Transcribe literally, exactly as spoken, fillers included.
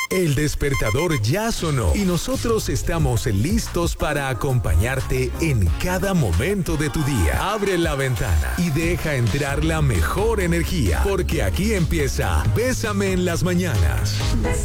El despertador ya sonó y nosotros estamos listos para acompañarte en cada momento de tu día. Abre la ventana y deja entrar la mejor energía, porque aquí empieza Bésame en las mañanas.